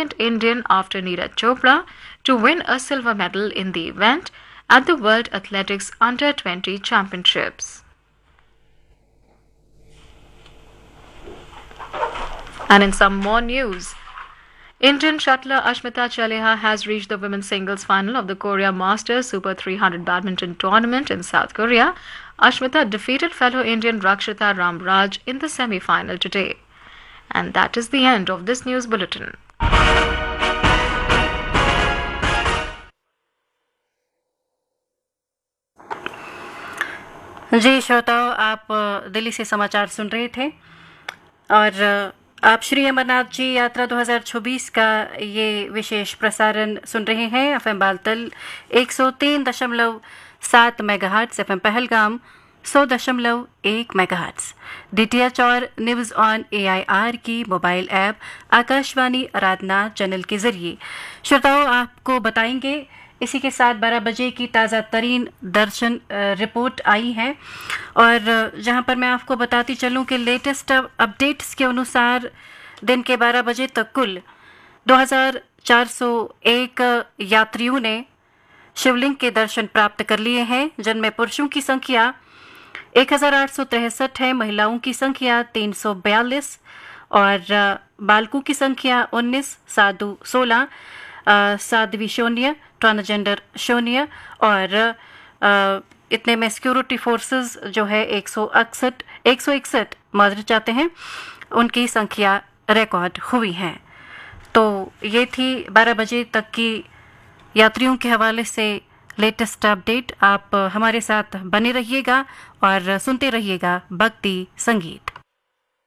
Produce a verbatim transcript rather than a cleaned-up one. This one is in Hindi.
second Indian after Neeraj Chopra to win a silver medal in the event at the World Athletics Under twenty Championships. And in some more news, Indian shuttler Ashmita Chaleha has reached the women's singles final of the Korea Masters Super three hundred badminton tournament in South Korea. Ashmita defeated fellow Indian Rakshita Ramraj in the semi-final today. And that is the end of this news bulletin. जी श्रोताओं, आप दिल्ली से समाचार सुन रहे थे और आप श्री अमरनाथ जी यात्रा दो हज़ार चौबीस का ये विशेष प्रसारण सुन रहे हैं। एफएम बालतल एक सौ तीन दशमलव सात मेगाहर्ट्ज़, एफएम पहलगाम सौ दशमलव एक मेगाहर्ट्ज़, डीटीएच और न्यूज़ ऑन एआईआर की मोबाइल ऐप आकाशवाणी आराधना चैनल के जरिए। श्रोताओं, आपको बताएंगे इसी के साथ बारह बजे की ताज़ा तरीन दर्शन रिपोर्ट आई है और जहां पर मैं आपको बताती चलूं कि लेटेस्ट अपडेट्स के अनुसार दिन के बारह बजे तक कुल दो हज़ार चार सौ एक यात्रियों ने शिवलिंग के दर्शन प्राप्त कर लिए हैं, जिनमें पुरुषों की संख्या एक हज़ार आठ सौ तिरसठ है, महिलाओं की संख्या तीन सौ बयालीस और बालकों की संख्या उन्नीस, साधु सोलह, साध्वी शून्य, ट्रांसजेंडर शून्य और आ, इतने में सिक्योरिटी फोर्सेस जो है एक सौ इकसठ एक सौ इकसठ माजरत चाहते हैं, उनकी संख्या रिकॉर्ड हुई है। तो ये थी बारह बजे तक की यात्रियों के हवाले से लेटेस्ट अपडेट। आप हमारे साथ बने रहिएगा और सुनते रहिएगा भक्ति संगीत।